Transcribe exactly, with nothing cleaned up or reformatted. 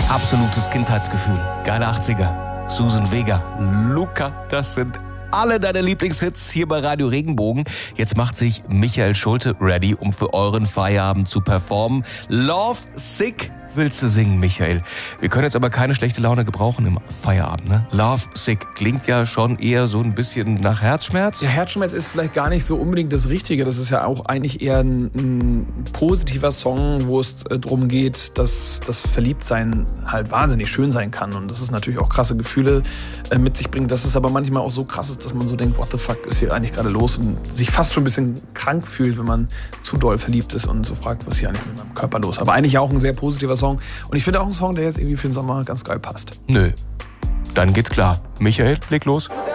Absolutes Kindheitsgefühl. Geile achtziger. Susan Vega, Luca, das sind alle deine Lieblingshits hier bei Radio Regenbogen. Jetzt macht sich Michael Schulte ready, um für euren Feierabend zu performen. Love Sick willst du singen, Michael. Wir können jetzt aber keine schlechte Laune gebrauchen im Feierabend, ne? Love Sick klingt ja schon eher so ein bisschen nach Herzschmerz. Ja, Herzschmerz ist vielleicht gar nicht so unbedingt das Richtige. Das ist ja auch eigentlich eher ein, ein positiver Song, wo es äh, darum geht, dass das Verliebtsein halt wahnsinnig schön sein kann. Und das ist natürlich auch krasse Gefühle äh, mit sich bringt. Dass es aber manchmal auch so krass ist, dass man so denkt, what the fuck ist hier eigentlich gerade los? Und sich fast schon ein bisschen krank fühlt, wenn man zu doll verliebt ist und so fragt, was hier eigentlich mit meinem Körper los ist. Aber eigentlich auch ein sehr positiver Song. Und ich finde auch ein Song, der jetzt irgendwie für den Sommer ganz geil passt. Nö. Dann geht's klar. Michael, leg los.